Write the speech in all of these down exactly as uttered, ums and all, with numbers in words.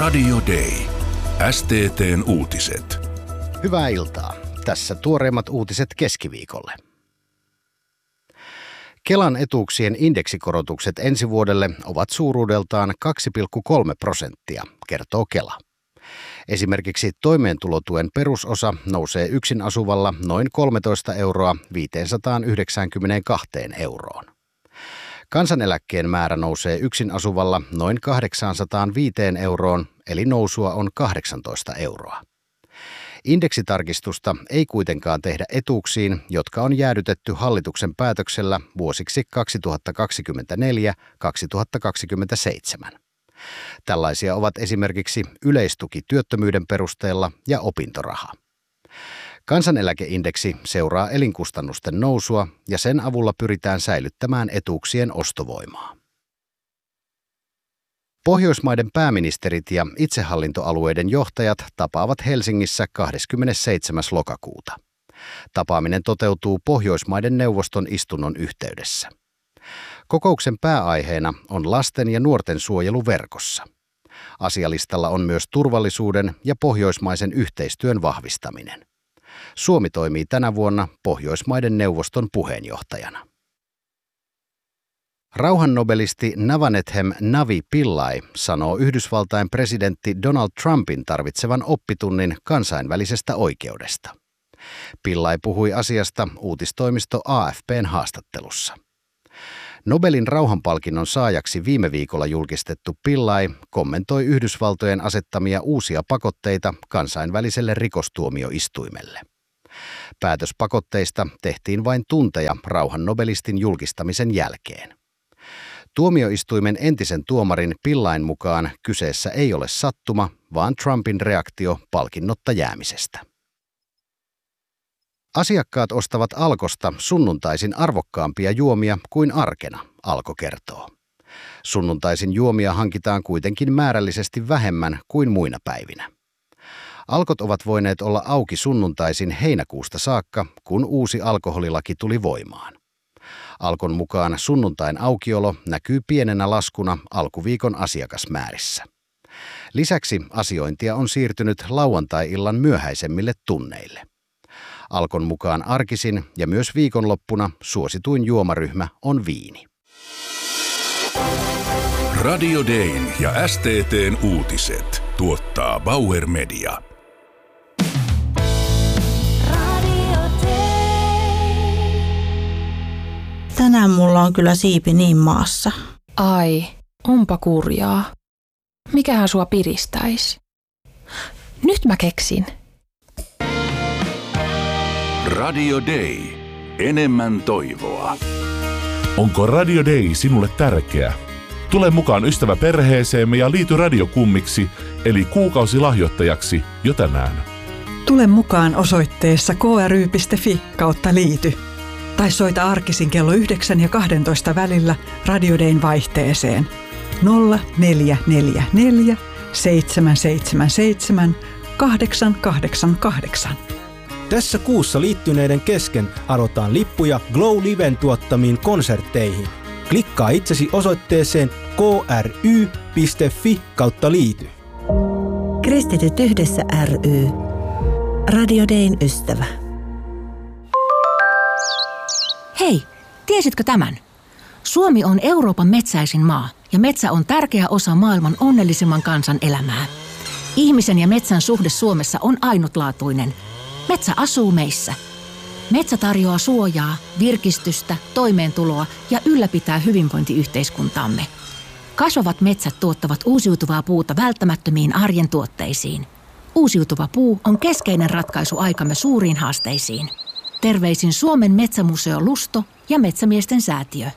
Radio Day. S T T:n uutiset. Hyvää iltaa. Tässä tuoreimmat uutiset keskiviikolle. Kelan etuuksien indeksikorotukset ensi vuodelle ovat suuruudeltaan kaksi pilkku kolme prosenttia, kertoo Kela. Esimerkiksi toimeentulotuen perusosa nousee yksin asuvalla noin kolmetoista euroa viisisataayhdeksänkymmentäkaksi euroon. Kansaneläkkeen määrä nousee yksin asuvalla noin kahdeksansataaviisi euroon, eli nousua on kahdeksantoista euroa. Indeksitarkistusta ei kuitenkaan tehdä etuuksiin, jotka on jäädytetty hallituksen päätöksellä vuosiksi kaksituhattakaksikymmentäneljä kaksituhattakaksikymmentäseitsemän. Tällaisia ovat esimerkiksi yleistuki työttömyyden perusteella ja opintoraha. Kansaneläkeindeksi seuraa elinkustannusten nousua ja sen avulla pyritään säilyttämään etuuksien ostovoimaa. Pohjoismaiden pääministerit ja itsehallintoalueiden johtajat tapaavat Helsingissä kahdeskymmenesseitsemäs lokakuuta. Tapaaminen toteutuu Pohjoismaiden neuvoston istunnon yhteydessä. Kokouksen pääaiheena on lasten ja nuorten suojelu verkossa. Asialistalla on myös turvallisuuden ja pohjoismaisen yhteistyön vahvistaminen. Suomi toimii tänä vuonna Pohjoismaiden neuvoston puheenjohtajana. Rauhannobelisti Navanethem Navi Pillai sanoo Yhdysvaltain presidentti Donald Trumpin tarvitsevan oppitunnin kansainvälisestä oikeudesta. Pillai puhui asiasta uutistoimisto A F P:n haastattelussa. Nobelin rauhanpalkinnon saajaksi viime viikolla julkistettu Pillai kommentoi Yhdysvaltojen asettamia uusia pakotteita kansainväliselle rikostuomioistuimelle. Päätös pakotteista tehtiin vain tunteja rauhannobelistin julkistamisen jälkeen. Tuomioistuimen entisen tuomarin Pillain mukaan kyseessä ei ole sattuma, vaan Trumpin reaktio palkinnotta jäämisestä. Asiakkaat ostavat Alkosta sunnuntaisin arvokkaampia juomia kuin arkena, Alko kertoo. Sunnuntaisin juomia hankitaan kuitenkin määrällisesti vähemmän kuin muina päivinä. Alkot ovat voineet olla auki sunnuntaisin heinäkuusta saakka, kun uusi alkoholilaki tuli voimaan. Alkon mukaan sunnuntain aukiolo näkyy pienenä laskuna alkuviikon asiakasmäärissä. Lisäksi asiointia on siirtynyt lauantai-illan myöhäisemmille tunneille. Alkon mukaan arkisin ja myös viikonloppuna suosituin juomaryhmä on viini. Radio Dayn ja S T T:n uutiset tuottaa Bauer Media. Tänään mulla on kyllä siipi niin maassa. Ai, onpa kurjaa. Mikähän sua piristäisi? Nyt mä keksin. Radio Day. Enemmän toivoa. Onko Radio Day sinulle tärkeä? Tule mukaan ystäväperheeseemme ja liity radiokummiksi, eli kuukausilahjoittajaksi jo tänään. Tule mukaan osoitteessa k r y piste f i kautta liity. Tai soita arkisin kello yhdeksän ja kahdentoista välillä Radio Dayn vaihteeseen nolla neljä neljä neljä seitsemän seitsemän seitsemän kahdeksan kahdeksan kahdeksan. Tässä kuussa liittyneiden kesken arvotaan lippuja Glow Liven tuottamiin konsertteihin. Klikkaa itsesi osoitteeseen k r y piste f i kautta liity. Kristityt yhdessä ry. Radio Dayn ystävä. Hei, tiesitkö tämän? Suomi on Euroopan metsäisin maa ja metsä on tärkeä osa maailman onnellisimman kansan elämää. Ihmisen ja metsän suhde Suomessa on ainutlaatuinen. Metsä asuu meissä. Metsä tarjoaa suojaa, virkistystä, toimeentuloa ja ylläpitää hyvinvointiyhteiskuntaamme. Kasvavat metsät tuottavat uusiutuvaa puuta välttämättömiin arjen tuotteisiin. Uusiutuva puu on keskeinen ratkaisu aikamme suuriin haasteisiin. Terveisin Suomen metsämuseo Lusto ja Metsämiesten säätiö.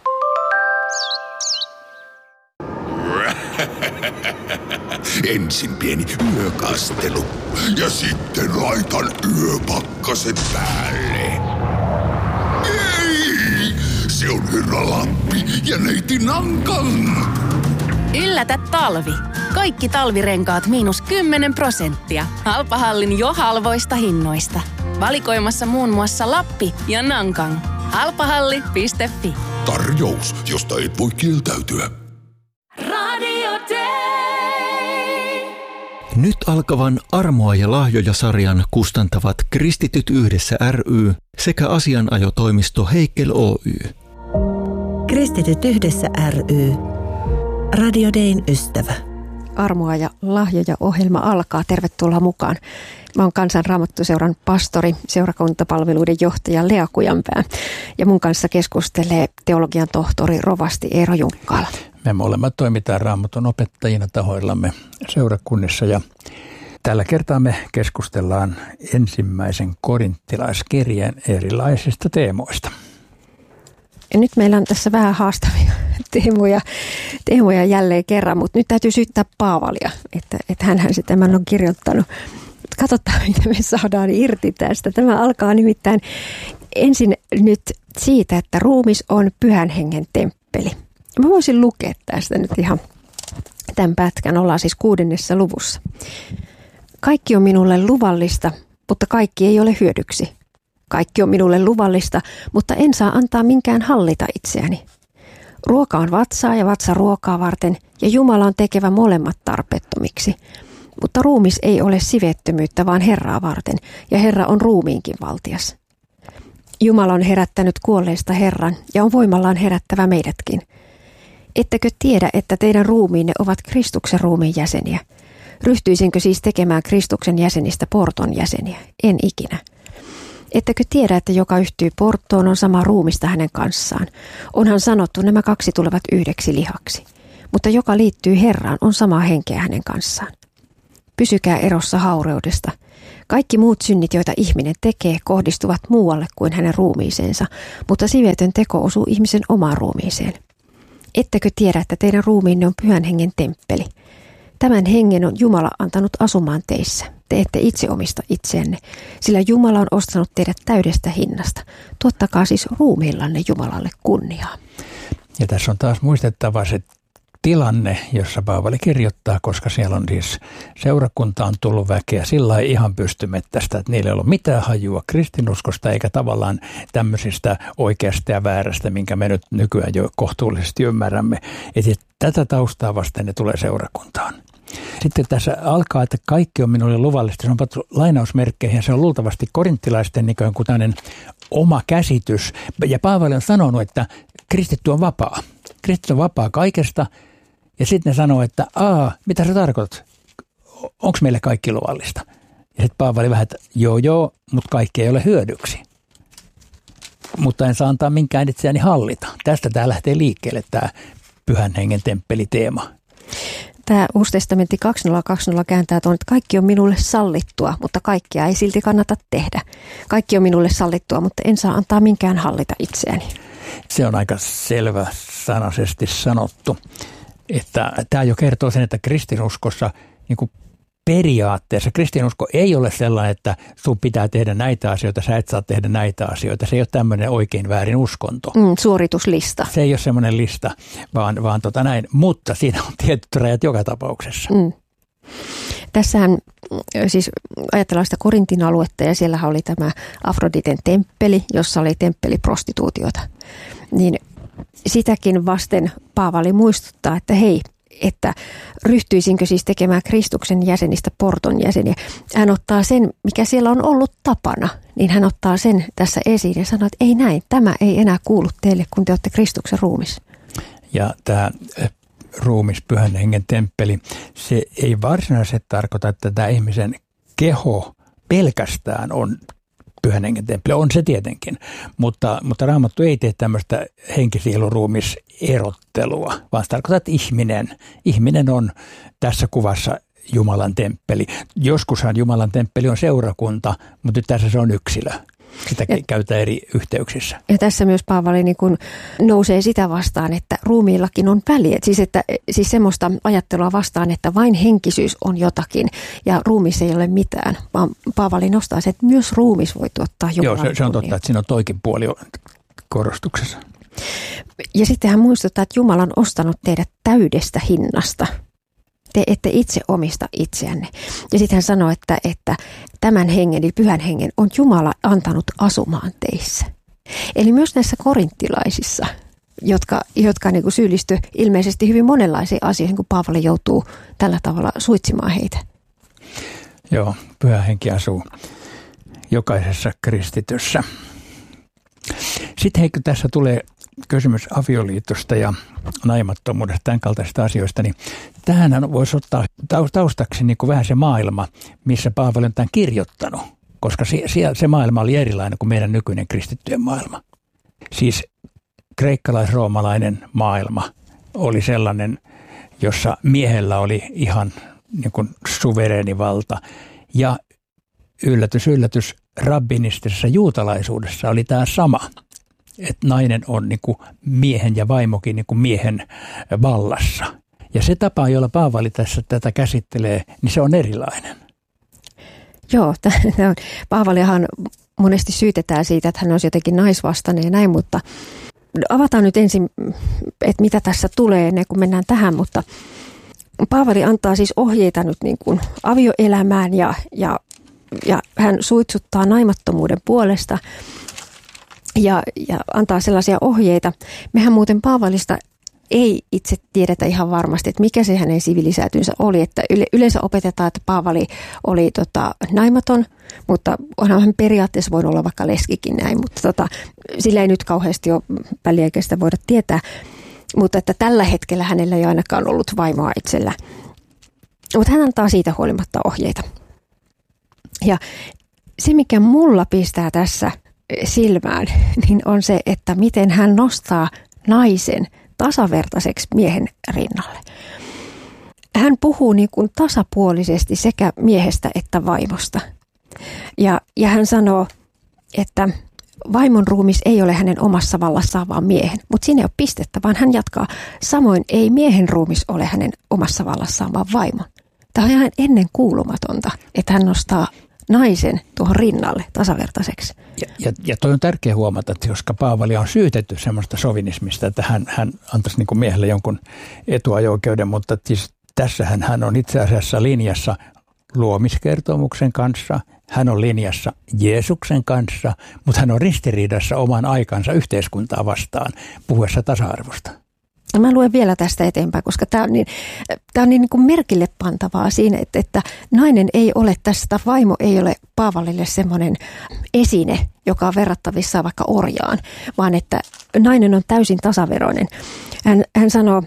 Ensin pieni yökastelu ja sitten laitan yöpakkaset päälle. Ei! Se on Herra Lappi ja neiti Nankan. Yllätä talvi. Kaikki talvirenkaat miinus kymmenen prosenttia. Halpahallin jo halvoista hinnoista. Valikoimassa muun muassa Lappi ja Nankang. halpahalli piste fi. Tarjous, josta et voi kieltäytyä. Radio Day. Nyt alkavan Armoa ja lahjoja-sarjan kustantavat Kristityt yhdessä ry sekä asianajotoimisto Heikel Oy. Kristityt yhdessä ry. Radio Dayn ystävä. Armoa ja lahjoja -ohjelma alkaa. Tervetuloa mukaan. Mä oon Kansan Raamattuseuran pastori, seurakuntapalveluiden johtaja Lea Kujanpää. Ja mun kanssa keskustelee teologian tohtori rovasti Eero Junkkala. Me molemmat toimitaan Raamatun opettajina tahoillamme seurakunnissa ja tällä kertaa me keskustellaan ensimmäisen korinttilaiskirjeen erilaisista teemoista. Ja nyt meillä on tässä vähän haastavia teemoja, teemoja jälleen kerran, mutta nyt täytyy syyttää Paavalia, että, että hänhän se tämän on kirjoittanut. Katsotaan, mitä me saadaan irti tästä. Tämä alkaa nimittäin ensin nyt siitä, että ruumis on Pyhän Hengen temppeli. Mä voisin lukea tästä nyt ihan tämän pätkän. Ollaan siis kuudennessa luvussa. Kaikki on minulle luvallista, mutta kaikki ei ole hyödyksi. Kaikki on minulle luvallista, mutta en saa antaa minkään hallita itseäni. Ruoka on vatsaa ja vatsa ruokaa varten, ja Jumala on tekevä molemmat tarpeettomiksi. Mutta ruumis ei ole sivettömyyttä, vaan Herraa varten, ja Herra on ruumiinkin valtias. Jumala on herättänyt kuolleista Herran, ja on voimallaan herättävä meidätkin. Ettekö tiedä, että teidän ruumiinne ovat Kristuksen ruumiin jäseniä? Ryhtyisinkö siis tekemään Kristuksen jäsenistä porton jäseniä? En ikinä. Ettekö tiedä, että joka yhtyy porttoon on sama ruumista hänen kanssaan? Onhan sanottu, nämä kaksi tulevat yhdeksi lihaksi. Mutta joka liittyy Herraan on samaa henkeä hänen kanssaan. Pysykää erossa haureudesta. Kaikki muut synnit, joita ihminen tekee, kohdistuvat muualle kuin hänen ruumiiseensa, mutta sivetön teko osuu ihmisen omaan ruumiiseen. Ettekö tiedä, että teidän ruumiinne on Pyhän Hengen temppeli? Tämän hengen on Jumala antanut asumaan teissä. Te ette itse omista itseänne, sillä Jumala on ostanut teidät täydestä hinnasta. Tuottakaa siis ruumiillanne Jumalalle kunniaa. Ja tässä on taas muistettava se tilanne, jossa Paavali kirjoittaa, koska siellä on siis seurakunta on tullut väkeä sillä lailla ihan pystymettästä, että niillä ei ole mitään hajua kristinuskosta eikä tavallaan tämmöisistä oikeasta ja väärästä, minkä me nyt nykyään jo kohtuullisesti ymmärrämme. Että tätä taustaa vasten ne tulee seurakuntaan. Sitten tässä alkaa, että kaikki on minulle luvallista. Se on pattu lainausmerkkeihin ja se on luultavasti korinttilaisten niin kuin tämmöinen oma käsitys. Ja Paavali on sanonut, että kristitty on vapaa. Kristitty on vapaa kaikesta. Ja sitten ne sanoo, että aa, mitä sä tarkoitat? Onko meille kaikki luvallista? Ja sitten Paavali vähän, että joo joo, mutta kaikki ei ole hyödyksi. Mutta en saa antaa minkään itseäni hallita. Tästä tämä lähtee liikkeelle, tämä Pyhän Hengen temppeliteema. Tämä Uusi testamentti kaksituhattakaksikymmentä kääntää tuon, että kaikki on minulle sallittua, mutta kaikkia ei silti kannata tehdä. Kaikki on minulle sallittua, mutta en saa antaa minkään hallita itseäni. Se on aika selvä sanaisesti sanottu, että tämä jo kertoo sen, että kristinuskossa niin kuin periaatteessa kristinusko ei ole sellainen, että sun pitää tehdä näitä asioita, sä et saa tehdä näitä asioita. Se ei ole tämmöinen oikein väärin uskonto. Mm, suorituslista. Se ei ole semmoinen lista, vaan, vaan tota näin, mutta siinä on tietyt rajat joka tapauksessa. Mm. Tässähän siis ajatellaan sitä Korintin aluetta ja siellähän oli tämä Afroditen temppeli, jossa oli temppeliprostituutiota. Niin sitäkin vasten Paavali muistuttaa, että hei, että ryhtyisinkö siis tekemään Kristuksen jäsenistä porton jäseniä. Hän ottaa sen, mikä siellä on ollut tapana, niin hän ottaa sen tässä esiin ja sanoo, että ei näin, tämä ei enää kuulu teille, kun te olette Kristuksen ruumis. Ja tämä ruumis, Pyhän Hengen temppeli, se ei varsinaisesti tarkoita, että tämä ihmisen keho pelkästään on Pyhän Hengen temppeli. On se tietenkin, mutta, mutta Raamattu ei tee tämmöistä henkisielu-ruumis-erottelua, vaan se tarkoittaa, että ihminen, ihminen on tässä kuvassa Jumalan temppeli. Joskushan Jumalan temppeli on seurakunta, mutta nyt tässä se on yksilö. Sitä ja, käytetään eri yhteyksissä. Ja tässä myös Paavali niin kun nousee sitä vastaan, että ruumiillakin on väliä. Siis, että, siis semmoista ajattelua vastaan, että vain henkisyys on jotakin ja ruumis ei ole mitään. Vaan Paavali nostaa se, että myös ruumis voi tuottaa Jumalan. Joo, se, se on totta, että siinä on toikin puoli korostuksessa. Ja sitten hän muistuttaa, että Jumala on ostanut teidät täydestä hinnasta. Te ette itse omista itseänne. Ja sitten hän sanoo, että, että tämän hengen, eli Pyhän Hengen, on Jumala antanut asumaan teissä. Eli myös näissä korinttilaisissa, jotka, jotka niin kuin syyllistyivät ilmeisesti hyvin monenlaisiin asioihin, kun Paavali joutuu tällä tavalla suitsimaan heitä. Joo, Pyhä Henki asuu jokaisessa kristityssä. Sitten heikö tässä tulee kysymys avioliitosta ja naimattomuudesta, tämän kaltaisista asioista, niin tähän voisi ottaa taustaksi niin kuin vähän se maailma, missä Paavali on tämän kirjoittanut, koska se, se maailma oli erilainen kuin meidän nykyinen kristittyjen maailma. Siis kreikkalais-roomalainen maailma oli sellainen, jossa miehellä oli ihan niin kuin suvereeni valta ja yllätys, yllätys, rabbinistisessa juutalaisuudessa oli tämä sama, että nainen on niin kuin miehen ja vaimokin niin kuin miehen vallassa. Ja se tapa, jolla Paavali tässä tätä käsittelee, niin se on erilainen. Joo, tämä on, Paavalihan monesti syytetään siitä, että hän on jotenkin naisvastainen ja näin, mutta avataan nyt ensin, että mitä tässä tulee ennen kuin mennään tähän, mutta Paavali antaa siis ohjeita nyt niin kuin avioelämään ja, ja, ja hän suitsuttaa naimattomuuden puolesta ja, ja antaa sellaisia ohjeita. Mehän muuten Paavalista ei itse tiedetä ihan varmasti, että mikä se hänen sivilisäätynsä oli. Että yle, yleensä opetetaan, että Paavali oli tota, naimaton, mutta onhan hän periaatteessa voinut olla vaikka leskikin näin, mutta tota, sillä ei nyt kauheasti ole väliaikaista voida tietää. Mutta että tällä hetkellä hänellä ei ainakaan ollut vaimoa itsellä. Mutta hän antaa siitä huolimatta ohjeita. Ja se, mikä mulla pistää tässä silmään, niin on se, että miten hän nostaa naisen tasavertaiseksi miehen rinnalle. Hän puhuu niin kuin tasapuolisesti sekä miehestä että vaimosta. Ja, ja hän sanoo, että vaimon ruumis ei ole hänen omassa vallassaan, vaan miehen. Mutta siinä ei ole pistettä, vaan hän jatkaa. Samoin ei miehen ruumis ole hänen omassa vallassaan, vaan vaimon. Tämä on ihan ennen kuulumatonta, että hän nostaa naisen tuohon rinnalle tasavertaiseksi. Ja, ja, ja toi on tärkeä huomata, että koska Paavali on syytetty semmoista sovinismista, että hän, hän antaisi niin kuin miehelle jonkun etuajo-oikeuden, mutta siis tässähän hän on itse asiassa linjassa luomiskertomuksen kanssa, hän on linjassa Jeesuksen kanssa, mutta hän on ristiriidassa oman aikansa yhteiskuntaa vastaan puhuessa tasa-arvosta. Mä luen vielä tästä eteenpäin, koska tämä on niin, tää on niin, niin kuin merkille pantavaa siinä, että, että nainen ei ole tästä, vaimo ei ole Paavalille semmoinen esine, joka on verrattavissa vaikka orjaan, vaan että nainen on täysin tasaveroinen. Hän, hän sanoo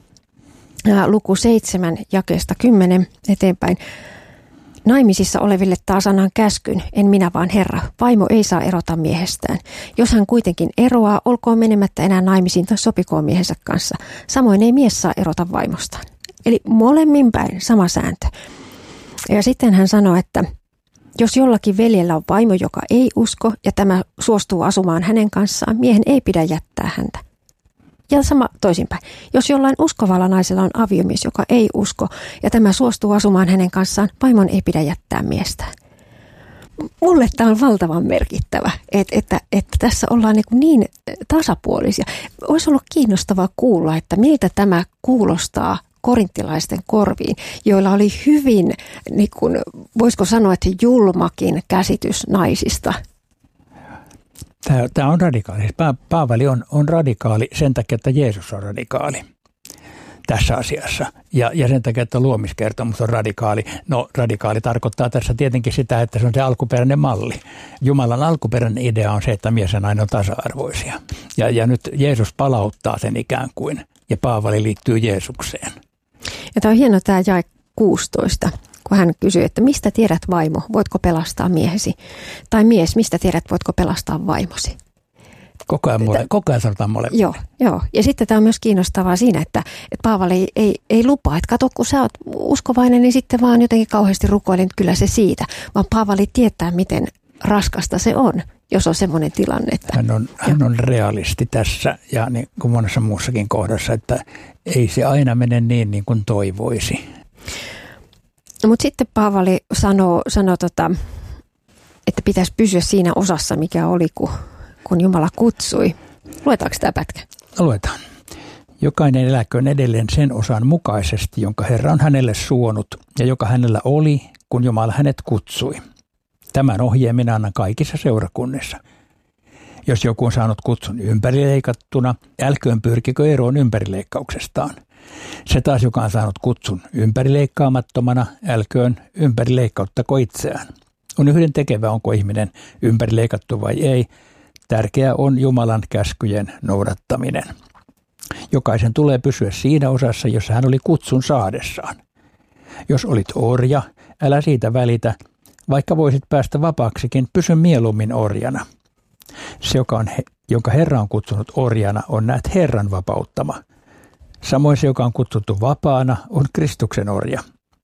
ää, luku seitsemän jakeesta kymmenen eteenpäin. Naimisissa oleville taas annan käskyn, en minä vaan Herra. Vaimo ei saa erota miehestään. Jos hän kuitenkin eroaa, olkoon menemättä enää naimisiin tai sopikoon miehensä kanssa. Samoin ei mies saa erota vaimostaan. Eli molemmin päin sama sääntö. Ja sitten hän sanoo, että jos jollakin veljellä on vaimo, joka ei usko ja tämä suostuu asumaan hänen kanssaan, miehen ei pidä jättää häntä. Ja sama toisinpäin. Jos jollain uskovalla naisella on aviomies, joka ei usko, ja tämä suostuu asumaan hänen kanssaan, vaimon ei pidä jättää miestään. Mulle tämä on valtavan merkittävä, että, että, että tässä ollaan niin, niin tasapuolisia. Olisi ollut kiinnostavaa kuulla, että miltä tämä kuulostaa korinttilaisten korviin, joilla oli hyvin, niin kuin, voisiko sanoa, että julmakin käsitys naisista. Tämä, tämä on radikaali. Pa- Paavali on, on radikaali sen takia, että Jeesus on radikaali tässä asiassa. Ja, ja sen takia, että luomiskertomus on radikaali. No radikaali tarkoittaa tässä tietenkin sitä, että se on se alkuperäinen malli. Jumalan alkuperäinen idea on se, että mies ja nainen on tasa-arvoisia. Ja, ja nyt Jeesus palauttaa sen ikään kuin. Ja Paavali liittyy Jeesukseen. Ja tämä on hieno tämä jae kuusitoista. Kun hän kysyy, että mistä tiedät vaimo, voitko pelastaa miehesi? Tai mies, mistä tiedät, voitko pelastaa vaimosi? Koko ajan, mole, koko ajan sanotaan molemmat. Joo, joo. Ja sitten tämä on myös kiinnostavaa siinä, että, että Paavali ei, ei, ei lupaa, että kato, kun sä oot uskovainen, niin sitten vaan jotenkin kauheasti rukoilin, että kyllä se siitä. Vaan Paavali tietää, miten raskasta se on, jos on semmoinen tilanne. Että, hän, on, hän on realisti tässä ja niin kuin monessa muussakin kohdassa, että ei se aina mene niin, niin kuin toivoisi. Mutta sitten Paavali sanoo, sanoo tota, että pitäisi pysyä siinä osassa, mikä oli, kun, kun Jumala kutsui. Luetaanko tämä pätkä? Luetaan. Jokainen eläköön edelleen sen osan mukaisesti, jonka Herra on hänelle suonut ja joka hänellä oli, kun Jumala hänet kutsui. Tämän ohjeen minä annan kaikissa seurakunnissa. Jos joku on saanut kutsun ympärileikattuna, älköön pyrkikö eroon ympärileikkauksestaan. Se taas, joka on saanut kutsun ympärileikkaamattomana, älköön ympärileikkauttako itseään. On yhden tekevä, onko ihminen ympärileikattu vai ei. Tärkeää on Jumalan käskyjen noudattaminen. Jokaisen tulee pysyä siinä osassa, jossa hän oli kutsun saadessaan. Jos olit orja, älä siitä välitä, vaikka voisit päästä vapaaksikin, pysy mieluummin orjana. Se, joka on, jonka Herra on kutsunut orjana, on näet Herran vapauttama. Samoin se, joka on kutsuttu vapaana, on Kristuksen orja.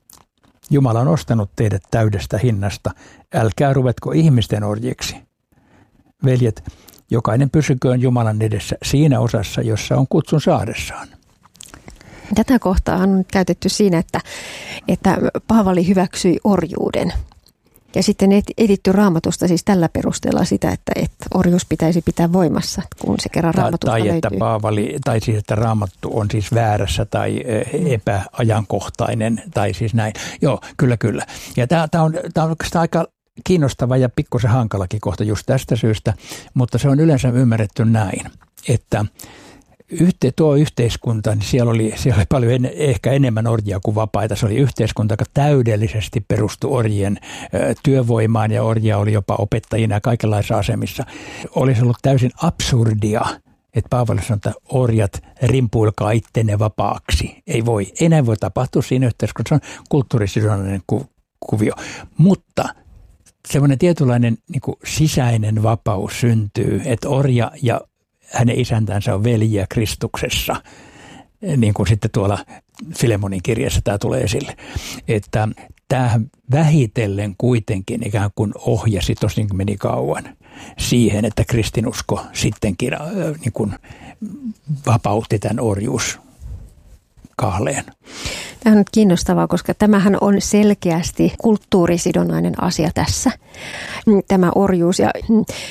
Jumala on ostanut teidät täydestä hinnasta, älkää ruvetko ihmisten orjiksi. Veljet, jokainen pysyköön Jumalan edessä siinä osassa, jossa on kutsun saadessaan. Tätä kohtaa on käytetty siinä, että, että Paavali hyväksyi orjuuden. Ja sitten etitty Raamatusta siis tällä perusteella sitä, että, että orjuus pitäisi pitää voimassa, kun se kerran Raamatusta tai, tai löytyy. Että Paavali, tai siis että Raamattu on siis väärässä tai epäajankohtainen, tai siis näin. Joo, kyllä, kyllä. Ja tämä on, tämä on oikeastaan aika kiinnostava ja pikkusen hankalakin kohta just tästä syystä, mutta se on yleensä ymmärretty näin, että Yhte, tuo yhteiskunta, niin siellä oli, siellä oli paljon en, ehkä enemmän orjia kuin vapaita. Se oli yhteiskunta, joka täydellisesti perustui orjien ö, työvoimaan ja orjia oli jopa opettajina ja kaikenlaisissa asemissa. Olisi ollut täysin absurdia, että Paavali sanoi, että orjat rimpuilkaa ittenne vapaaksi. Ei voi, enää voi tapahtua siinä yhteiskunnassa. Se on kulttuurisidonnainen ku, kuvio. Mutta semmoinen tietynlainen niin kuin sisäinen vapaus syntyy, että orja ja hänen isäntänsä on veljiä Kristuksessa, niin kuin sitten tuolla Filemonin kirjassa tämä tulee esille. Että tämähän vähitellen kuitenkin ikään kuin ohjasi, tosin meni kauan, siihen, että kristinusko sittenkin niin kuin vapautti tämän orjuuskahleen. Tämä on nyt kiinnostavaa, koska tämähän on selkeästi kulttuurisidonnainen asia tässä, tämä orjuus. Ja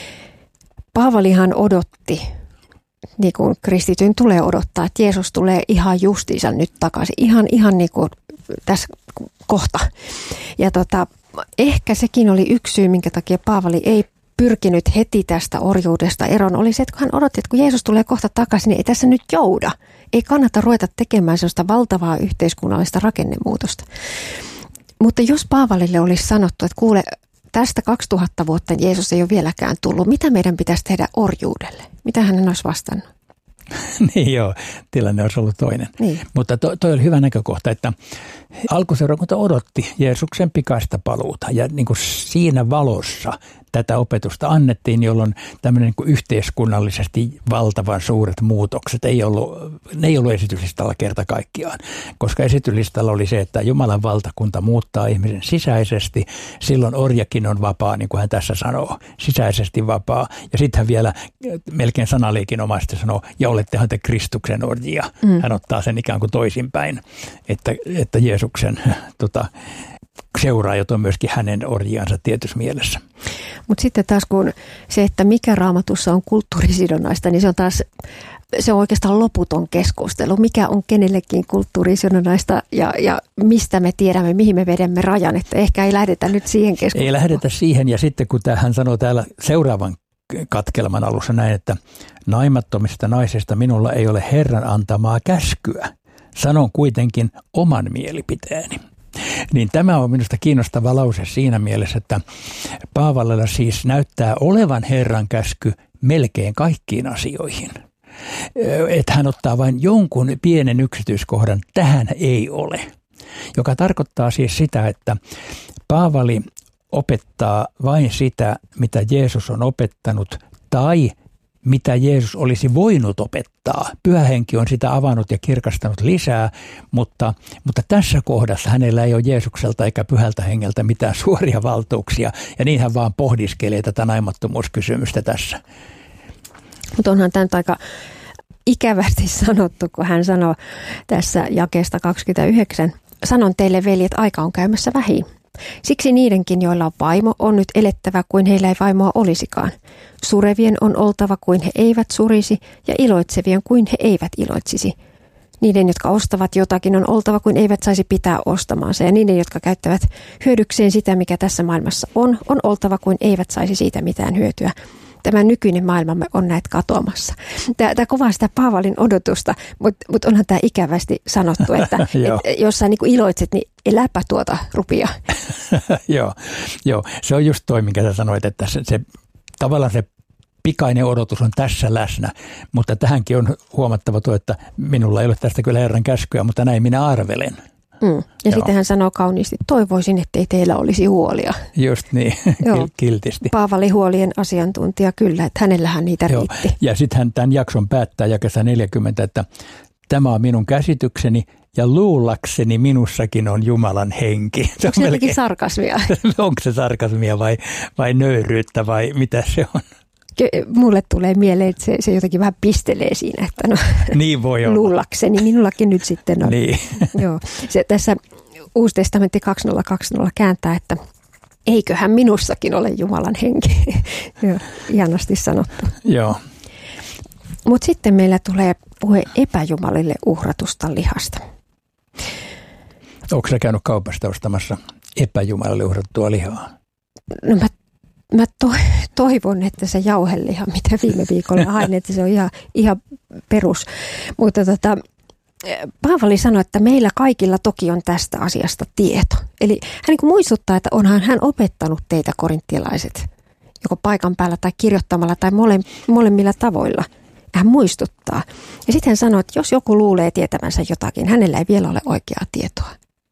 Paavalihan odotti, niin kuin kristityn tulee odottaa, että Jeesus tulee ihan justiinsa nyt takaisin, ihan, ihan niin kuin tässä kohta. Ja tota, ehkä sekin oli yksi syy, minkä takia Paavali ei pyrkinyt heti tästä orjuudesta eroon, oli se, että kun hän odotti, että kun Jeesus tulee kohta takaisin, niin ei tässä nyt jouda. Ei kannata ruveta tekemään sellaista valtavaa yhteiskunnallista rakennemuutosta. Mutta jos Paavalille olisi sanottu, että kuule, tästä kaksituhatta vuotta Jeesus ei ole vieläkään tullut. Mitä meidän pitäisi tehdä orjuudelle? Mitä hän olisi vastannut? Niin joo, tilanne olisi ollut toinen. Niin. Mutta to, toi oli hyvä näkökohta, että alkuseurakunta odotti Jeesuksen pikaista paluuta ja niin kuin siinä valossa tätä opetusta annettiin, jolloin tämmöinen niin kuin yhteiskunnallisesti valtavan suuret muutokset ei ollut, ne ei ollut esityslistalla kerta kaikkiaan, koska esityslistalla oli se, että Jumalan valtakunta muuttaa ihmisen sisäisesti, silloin orjakin on vapaa, niin kuin hän tässä sanoo, sisäisesti vapaa. Ja sitten hän vielä melkein sanaliikinomaisesti sanoo, ja olettehan te Kristuksen orjia. Mm. Hän ottaa sen ikään kuin toisinpäin, että, että Jeesuksen tota, seuraajat on myöskin hänen orjiansa tietyssä mielessä. Mutta sitten taas kun se, että mikä Raamatussa on kulttuurisidonnaista, niin se on taas se on oikeastaan loputon keskustelu. Mikä on kenellekin kulttuurisidonnaista ja, ja mistä me tiedämme, mihin me vedemme rajan. Että ehkä ei lähdetä nyt siihen keskusteluun. Ei lähdetä siihen ja sitten kun hän sanoo täällä seuraavan katkelman alussa näin, että naimattomista naisista minulla ei ole Herran antamaa käskyä. Sanon kuitenkin oman mielipiteeni. Niin tämä on minusta kiinnostava lause siinä mielessä, että Paavalilla siis näyttää olevan Herran käsky melkein kaikkiin asioihin. Että hän ottaa vain jonkun pienen yksityiskohdan, tähän ei ole. Joka tarkoittaa siis sitä, että Paavali opettaa vain sitä, mitä Jeesus on opettanut tai mitä Jeesus olisi voinut opettaa. Pyhä Henki on sitä avannut ja kirkastanut lisää, mutta, mutta tässä kohdassa hänellä ei ole Jeesukselta eikä Pyhältä Hengeltä mitään suoria valtuuksia, ja niin hän vaan pohdiskelee tätä naimattomuuskysymystä tässä. Mutta onhan tämä aika ikävästi sanottu, kun hän sanoo tässä jakeesta kaksikymmentäyhdeksän, sanon teille veljet, aika on käymässä vähiin. Siksi niidenkin, joilla on vaimo, on nyt elettävä kuin heillä ei vaimoa olisikaan. Surevien on oltava kuin he eivät surisi ja iloitsevien kuin he eivät iloitsisi. Niiden, jotka ostavat jotakin, on oltava kuin eivät saisi pitää ostamaansa. Ja niiden, jotka käyttävät hyödykseen sitä, mikä tässä maailmassa on, on oltava kuin eivät saisi siitä mitään hyötyä. tämä nykyinen maailmamme on näet katoamassa. Tämä, tämä kovaa sitä Paavalin odotusta, mutta, mutta onhan tämä ikävästi sanottu, että, että jos sä niin kuin iloitset, niin eläpä tuota rupia. joo, joo, se on just toi, minkä sä sanoit, että se, se tavallaan se pikainen odotus on tässä läsnä, mutta tähänkin on huomattava tuo, että minulla ei ole tästä kyllä Herran käskyä, mutta näin minä arvelen. Mm. Ja sitten hän sanoo kauniisti, toivoisin, ettei teillä olisi huolia. Just niin, kiltisti. Paavali huolien asiantuntija kyllä, että hänellähän niitä Joo. riitti. Ja sitten hän tämän jakson päättää jakessa neljäkymmentä, että tämä on minun käsitykseni ja luullakseni minussakin on Jumalan henki. Se Onko se melkein sarkasmia? Onko se sarkasmia vai, vai nöyryyttä vai mitä se on? Mulle tulee mieleen, että se, se jotenkin vähän pistelee siinä, että no niin voi olla. Luullakseni, minullakin nyt sitten on. Niin. Joo. Se, tässä Uusi testamentti kaksituhattakaksikymmentä kääntää, että eiköhän minussakin ole Jumalan henki. Joo, ihanasti sanottu. Joo. Mutta sitten meillä tulee puhe epäjumalille uhratusta lihasta. Onko sä käynyt kaupasta ostamassa epäjumalille uhrattua lihaa? No mä Mä to, toivon, että se jauheliha, mitä viime viikolla hain, että se on ihan, ihan perus. Mutta tota, Paavali sanoi, että meillä kaikilla toki on tästä asiasta tieto. Eli hän niin kuin muistuttaa, että onhan hän opettanut teitä korinttialaiset, joko paikan päällä tai kirjoittamalla tai mole, molemmilla tavoilla. Hän muistuttaa. Ja sitten hän sanoi, että jos joku luulee tietävänsä jotakin, hänellä ei vielä ole oikeaa tietoa.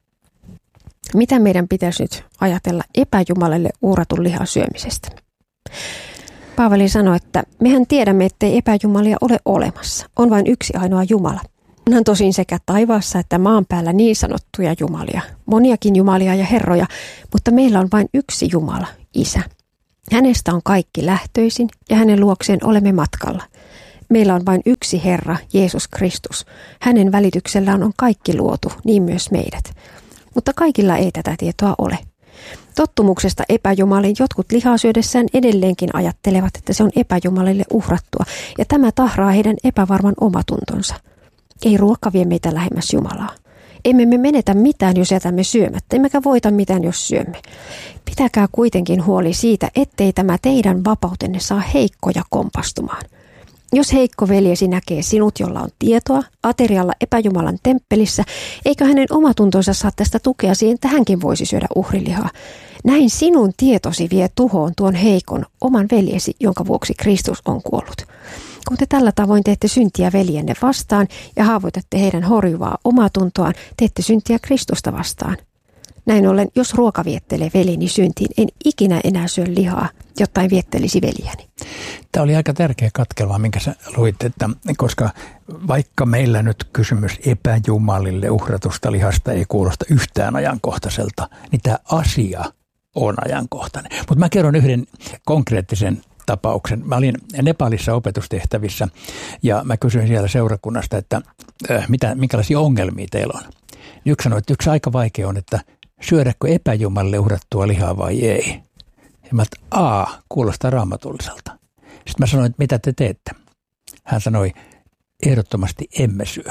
Mitä meidän pitäisi nyt ajatella epäjumalalle uhratun lihan syömisestä? Paavali sanoi, että mehän tiedämme, ettei epäjumalia ole olemassa. On vain yksi ainoa Jumala. On tosin sekä taivaassa että maan päällä niin sanottuja jumalia, moniakin jumalia ja herroja, mutta meillä on vain yksi Jumala, Isä. Hänestä on kaikki lähtöisin ja hänen luokseen olemme matkalla. Meillä on vain yksi Herra, Jeesus Kristus. Hänen välityksellään on kaikki luotu, niin myös meidät. Mutta kaikilla ei tätä tietoa ole. Tottumuksesta epäjumalin jotkut lihaa syödessään edelleenkin ajattelevat, että se on epäjumalille uhrattua, ja tämä tahraa heidän epävarman omatuntonsa. Ei ruoka vie meitä lähemmäs Jumalaa. Emme me menetä mitään, jos jätämme syömättä, emmekä voita mitään, jos syömme. Pitäkää kuitenkin huoli siitä, ettei tämä teidän vapautenne saa heikkoja kompastumaan. Jos heikko veljesi näkee sinut, jolla on tietoa, aterialla epäjumalan temppelissä, eikö hänen omatuntonsa saa tästä tukea siihen, että hänkin voisi syödä uhrilihaa? Näin sinun tietosi vie tuhoon tuon heikon oman veljesi, jonka vuoksi Kristus on kuollut. Kun te tällä tavoin teette syntiä veljenne vastaan ja haavoitatte heidän horjuvaa omatuntoaan, teette syntiä Kristusta vastaan. Näin ollen, jos ruoka viettelee veljeni syntiin, en ikinä enää syö lihaa, jotta en viettelisi veljäni. Tämä oli aika tärkeä katkelma, minkä sä luit, että koska vaikka meillä nyt kysymys epäjumalille uhratusta lihasta ei kuulosta yhtään ajankohtaiselta, niin tämä asia on ajankohtainen. Mutta mä kerron yhden konkreettisen tapauksen. Mä olin Nepalissa opetustehtävissä ja mä kysyin siellä seurakunnasta, että äh, mitä, minkälaisia ongelmia teillä on. Yksi sanoi, että yksi aika vaikea on, että syödäkö epäjumalille uhrattua lihaa vai ei. Ja mä että a, kuulostaa raamatulliselta. Sitten mä sanoin, että mitä te teette? Hän sanoi, ehdottomasti emme syö.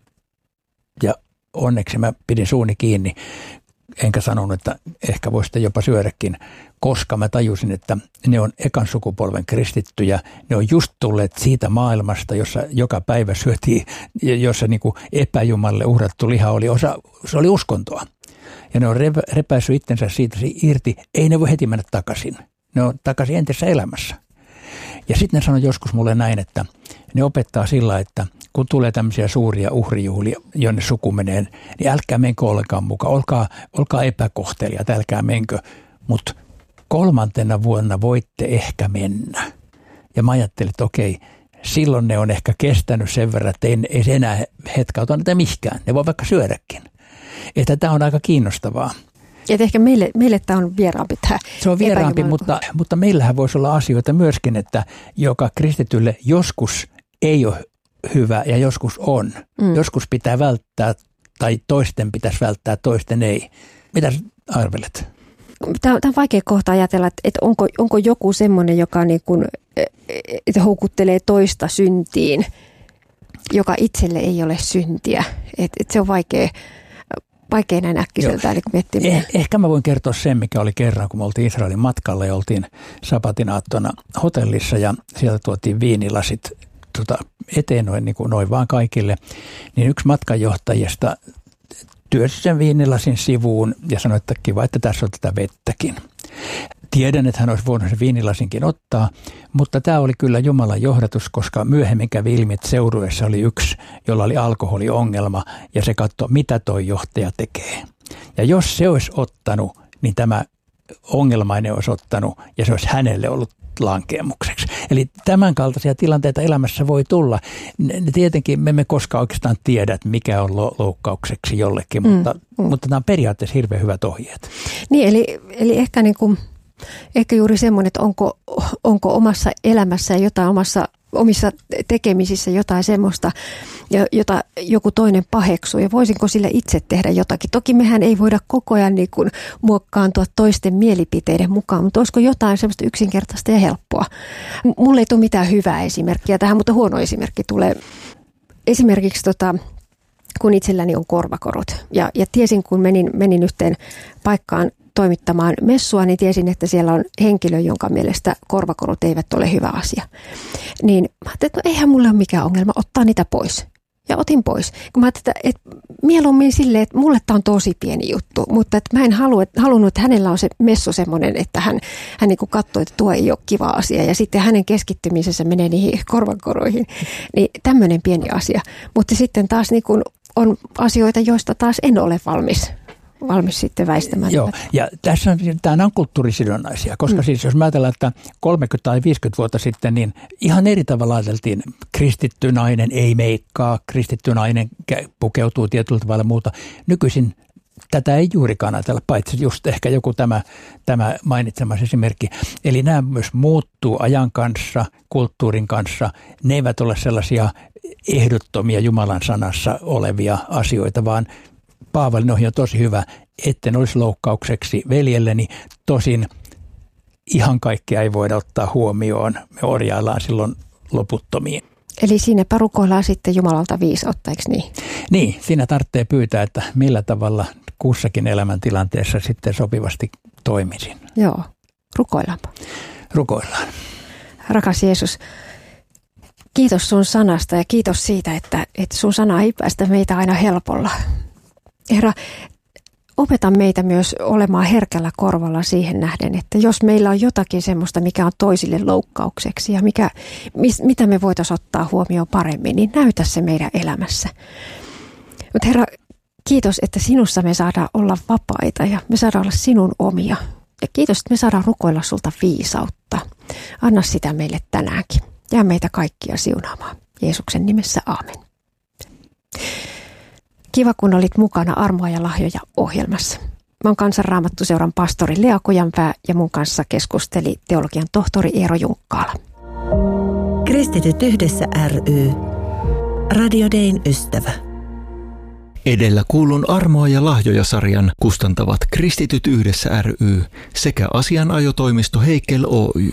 Ja onneksi mä pidin suuni kiinni, enkä sanonut, että ehkä voisitte jopa syödäkin, koska mä tajusin, että ne on ekan sukupolven kristittyjä. Ne on just tulleet siitä maailmasta, jossa joka päivä syötiin, jossa niin kuin epäjumalle uhrattu liha oli osa, se oli uskontoa. Ja ne on repäissyt itsensä siitä irti, ei ne voi heti mennä takaisin. Ne on takaisin entisessä elämässä. Ja sitten ne sanoi joskus mulle näin, että ne opettaa sillä, että kun tulee tämmöisiä suuria uhrijuhlia, jonne suku menee, niin älkää menkö ollenkaan mukaan, olkaa, olkaa epäkohtelijat, älkää menkö, mutta kolmantena vuonna voitte ehkä mennä. Ja mä ajattelin, että okei, silloin ne on ehkä kestänyt sen verran, että ei, ei se enää hetkauta niitä mihinkään, ne voi vaikka syödäkin. Että tämä on aika kiinnostavaa. Ja ehkä meille, meille tämä on vieraampi tämä. Se on vieraampi, mutta, mutta meillähän voisi olla asioita myöskin, että joka kristitylle joskus ei ole hyvä ja joskus on. Mm. Joskus pitää välttää tai toisten pitäisi välttää, toisten ei. Mitä arvelet? Tämä on vaikea kohta ajatella, että onko, onko joku semmoinen, joka niin kuin, että houkuttelee toista syntiin, joka itselle ei ole syntiä. Että, että se on vaikea. vaikea näin äkkiseltään niin miettimään. Eh, ehkä mä voin kertoa sen, mikä oli kerran, kun me oltiin Israelin matkalla ja oltiin sabatinaattona hotellissa ja sieltä tuotiin viinilasit tota, eteen noin, niin kuin noin vaan kaikille. Niin yksi matkanjohtajista työsi sen viinilasin sivuun ja sanoi, että kiva, että tässä on tätä vettäkin. Tiedän, että hän olisi voinut sen viinilasinkin ottaa, mutta tämä oli kyllä Jumalan johdatus, koska myöhemmin kävi ilmi, että seurueessa oli yksi, jolla oli alkoholiongelma ja se katsoi, mitä toi johtaja tekee. Ja jos se olisi ottanut, niin tämä ongelmainen olisi ottanut ja se olisi hänelle ollut lankeemukseksi. Eli tämän kaltaisia tilanteita elämässä voi tulla. Tietenkin me emme koskaan oikeastaan tiedä, että mikä on loukkaukseksi jollekin, mm, mutta, mm. mutta tämä on periaatteessa hirveän hyvät ohjeet. Niin, eli, eli ehkä, niin kuin, ehkä juuri semmoinen, että onko, onko omassa elämässä ja jotain omassa omissa tekemisissä jotain semmoista, jota joku toinen paheksuu ja voisinko sille itse tehdä jotakin. Toki mehän ei voida koko ajan niin kuin muokkaantua toisten mielipiteiden mukaan, mutta olisiko jotain semmoista yksinkertaista ja helppoa. Mulle ei tule mitään hyvää esimerkkiä tähän, mutta huono esimerkki tulee. Esimerkiksi tota, kun itselläni on korvakorot ja, ja tiesin, kun menin, menin yhteen paikkaan toimittamaan messua, niin tiesin, että siellä on henkilö, jonka mielestä korvakorot eivät ole hyvä asia. Niin mä ajattelin, että no eihän mulle ole mikään ongelma ottaa niitä pois. Ja otin pois. Kun mä ajattelin, että, että mieluummin silleen, että mulle tämä on tosi pieni juttu, mutta että mä en halua, että, halunnut, että hänellä on se messu semmoinen, että hän, hän niin kuin katsoo, että tuo ei ole kiva asia ja sitten hänen keskittymisensä menee niihin korvakoroihin. Niin tämmöinen pieni asia. Mutta sitten taas niin kuin on asioita, joista taas en ole valmis. valmis sitten väistämään. Joo, ja tässä on, tämä on kulttuurisidonnaisia, koska mm. siis jos mä ajatellaan, että kolmekymmentä tai viisikymmentä vuotta sitten, niin ihan eri tavalla ajateltiin, kristitty nainen ei meikkaa, kristitty nainen pukeutuu tietyllä tavalla muuta. Nykyisin tätä ei juurikaan ajatella, paitsi just ehkä joku tämä, tämä mainitsemasi esimerkki. Eli nämä myös muuttuu ajan kanssa, kulttuurin kanssa. Ne eivät ole sellaisia ehdottomia Jumalan sanassa olevia asioita, vaan Paavalin ohje on tosi hyvä, etten olisi loukkaukseksi veljelleni. Tosin ihan kaikkea ei voida ottaa huomioon. Me orjaillaan silloin loputtomiin. Eli siinäpä rukoillaan sitten Jumalalta viisautta, eikö niin? Niin, siinä tarvitsee pyytää, että millä tavalla kussakin elämäntilanteessa sitten sopivasti toimisin. Joo, rukoillaanpa. Rukoillaan. Rakas Jeesus, kiitos sun sanasta ja kiitos siitä, että, että sun sana ei päästä meitä aina helpolla. Herra, opeta meitä myös olemaan herkällä korvalla siihen nähden, että jos meillä on jotakin semmoista, mikä on toisille loukkaukseksi ja mikä, mis, mitä me voitaisiin ottaa huomioon paremmin, niin näytä se meidän elämässä. Mutta Herra, kiitos, että sinussa me saadaan olla vapaita ja me saadaan olla sinun omia. Ja kiitos, että me saadaan rukoilla sulta viisautta. Anna sitä meille tänäänkin. Jää meitä kaikkia siunaamaan. Jeesuksen nimessä, aamen. Kiva, kun olit mukana Armoa ja lahjoja -ohjelmassa. Mä oon Kansanraamattuseuran pastori Lea Kojanpää ja mun kanssa keskusteli teologian tohtori Eero Junkkaala. Kristityt yhdessä ry. Radio Dayn ystävä. Edellä kuulun Armoa ja lahjoja -sarjan kustantavat Kristityt yhdessä ry sekä asianajotoimisto Heikel Oy.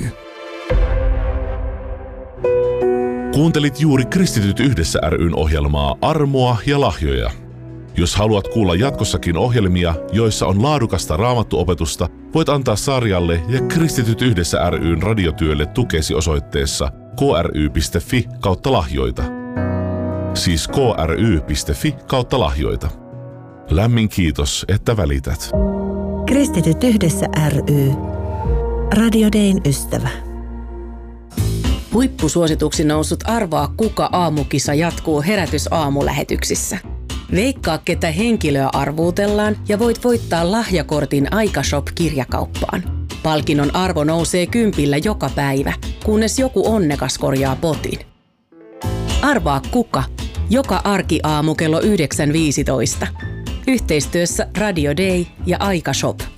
Kuuntelit juuri Kristityt yhdessä ry:n ohjelmaa Armoa ja lahjoja. Jos haluat kuulla jatkossakin ohjelmia, joissa on laadukasta raamattuopetusta, voit antaa sarjalle ja Kristityt yhdessä ry:n radiotyölle tukesi osoitteessa kry piste fi kautta lahjoita. Siis kry piste fi kautta lahjoita. Lämmin kiitos, että välität. Kristityt yhdessä ry. Radio Dayn ystävä. Huippusuosituksi noussut Arvaa kuka -aamukisa jatkuu Herätys-aamulähetyksissä. Veikkaa, ketä henkilöä arvuutellaan ja voit voittaa lahjakortin Aikashop-kirjakauppaan. Palkinnon arvo nousee kympillä joka päivä, kunnes joku onnekas korjaa potin. Arvaa kuka, joka arkiaamu kello yhdeksän viisitoista. Yhteistyössä Radio Day ja Aikashop.